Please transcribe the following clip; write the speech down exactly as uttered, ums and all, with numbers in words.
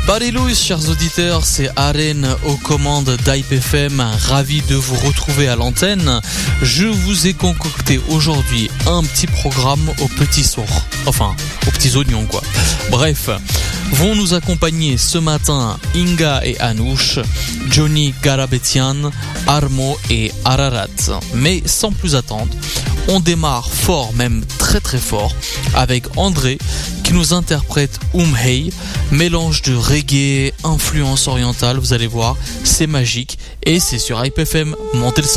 Barilous, chers auditeurs, c'est Aren aux commandes d'Hype F M, ravi de vous retrouver à l'antenne. Je vous ai concocté aujourd'hui un petit programme aux petits sourds, enfin aux petits oignons quoi. Bref, vont nous accompagner ce matin Inga et Anouche, Johnny Garabetian, Armo et Ararat. Mais sans plus attendre, on démarre fort, même très très fort, avec André qui nous interprète Umhei, mélange de reggae, influence orientale, vous allez voir, c'est magique et c'est sur Hype F M, montez le son.